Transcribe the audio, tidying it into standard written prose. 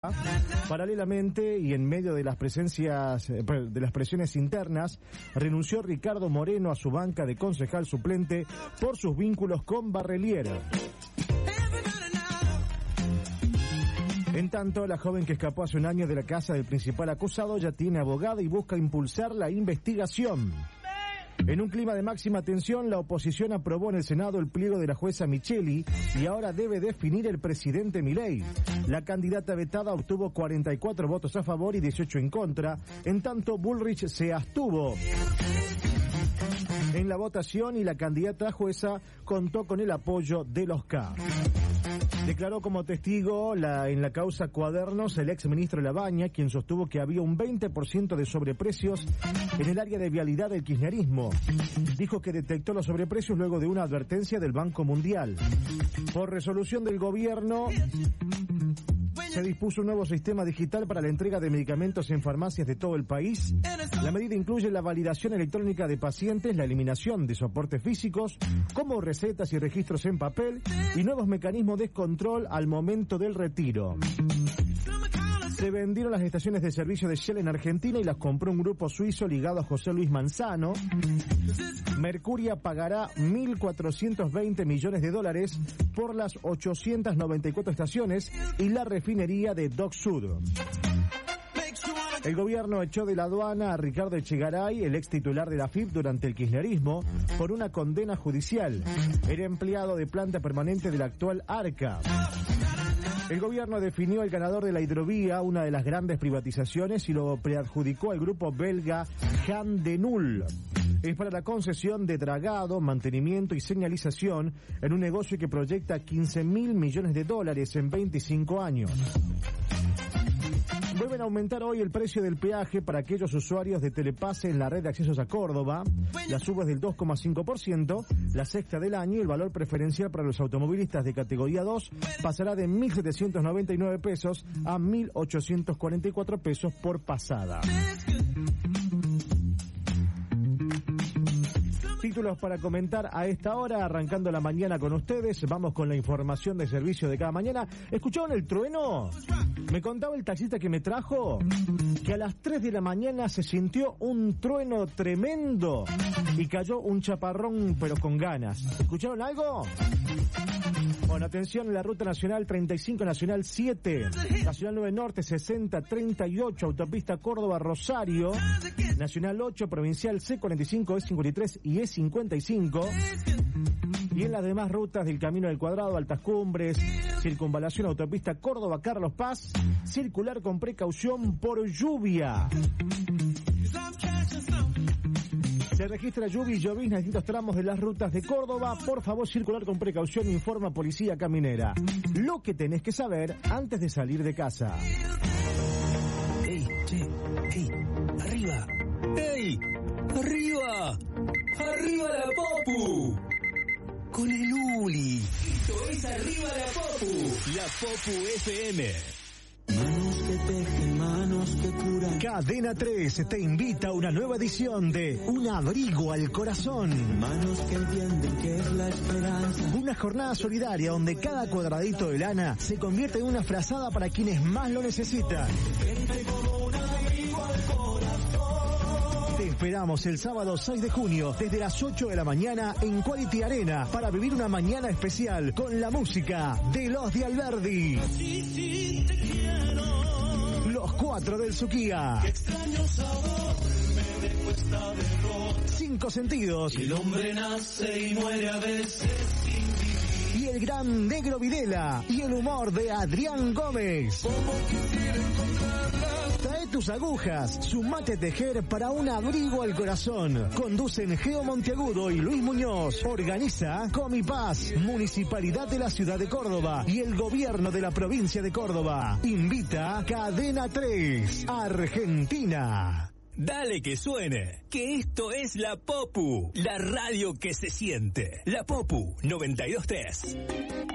Paralelamente y en medio de las presiones internas, renunció Ricardo Moreno a su banca de concejal suplente por sus vínculos con Barrelier. En tanto, la joven que escapó hace un año de la casa del principal acusado ya tiene abogada y busca impulsar la investigación. En un clima de máxima tensión, la oposición aprobó en el Senado el pliego de la jueza Micheli y ahora debe definir el presidente Milei. La candidata vetada obtuvo 44 votos a favor y 18 en contra, en tanto Bullrich se abstuvo en la votación y la candidata jueza contó con el apoyo de los K. Declaró como testigo en la causa Cuadernos el exministro Labaña, quien sostuvo que había un 20% de sobreprecios en el área de vialidad del kirchnerismo. Dijo que detectó los sobreprecios luego de una advertencia del Banco Mundial. Por resolución del gobierno, se dispuso un nuevo sistema digital para la entrega de medicamentos en farmacias de todo el país. La medida incluye la validación electrónica de pacientes, la eliminación de soportes físicos, como recetas y registros en papel, y nuevos mecanismos de control al momento del retiro. Se vendieron las estaciones de servicio de Shell en Argentina y las compró un grupo suizo ligado a José Luis Manzano. Mercuria pagará $1.420 millones por las 894 estaciones y la refinería de Dock Sud. El gobierno echó de la aduana a Ricardo Echegaray, el ex titular de la AFIP durante el kirchnerismo, por una condena judicial. Era empleado de planta permanente del actual ARCA. El gobierno definió el ganador de la hidrovía, una de las grandes privatizaciones, y lo preadjudicó al grupo belga Han de Null. Es para la concesión de dragado, mantenimiento y señalización en un negocio que proyecta $15.000 millones en 25 años. Vuelven a aumentar hoy el precio del peaje para aquellos usuarios de Telepase en la red de accesos a Córdoba. La suba es del 2,5%, la sexta del año, y el valor preferencial para los automovilistas de categoría 2 pasará de $1.799 a $1.844 por pasada. Títulos para comentar a esta hora, arrancando la mañana con ustedes. Vamos con la información de servicio de cada mañana. ¿Escucharon el trueno? Me contaba el taxista que me trajo que a las 3 de la mañana se sintió un trueno tremendo y cayó un chaparrón, pero con ganas. ¿Escucharon algo? Bueno, atención, en la ruta nacional 35, nacional 7, nacional 9 Norte 60, 38, autopista Córdoba-Rosario, nacional 8, provincial C45, E53 y E55. Y en las demás rutas del Camino del Cuadrado, Altas Cumbres, circunvalación, autopista Córdoba-Carlos Paz, circular con precaución por lluvia. Se registra lluvia y llovizna en distintos tramos de las rutas de Córdoba. Por favor, circular con precaución, informa Policía Caminera. Lo que tenés que saber antes de salir de casa. ¡Ey, che! ¡Ey! ¡Arriba! ¡Ey! ¡Arriba! ¡Arriba la Popu! Con el Uli. Esto es Arriba la Popu. La Popu FM. Manos que tejen, manos que curan. Cadena 3 te invita a una nueva edición de Un Abrigo al Corazón. Manos que entienden que es la esperanza. Una jornada solidaria donde cada cuadradito de lana se convierte en una frazada para quienes más lo necesitan. Gente como un abrigo al corazón. Te esperamos el sábado 6 de junio desde las 8 de la mañana en Quality Arena para vivir una mañana especial con la música de Los de Alberdi. Sí, te quiero. Los 4 del Suquía. Qué extraño sabor me dejó esta derrota. 5 sentidos. El hombre nace y muere a veces sin vivir. Y el gran Negro Videla y el humor de Adrián Gómez. Como quisiera encontrarla. Trae tus agujas, sumate a tejer para un abrigo al corazón. Conducen Geo Monteagudo y Luis Muñoz. Organiza Comipaz, Municipalidad de la Ciudad de Córdoba y el Gobierno de la Provincia de Córdoba. Invita Cadena 3, Argentina. Dale que suene, que esto es La Popu, la radio que se siente. La Popu 92.3.